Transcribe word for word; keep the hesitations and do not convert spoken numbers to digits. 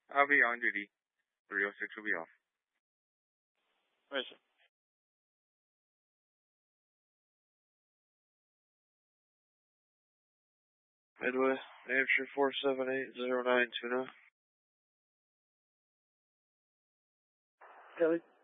I'll be on duty. three oh six will be off. Where is it? Midway, New Hampshire four seven eight zero nine two nine. Kelly?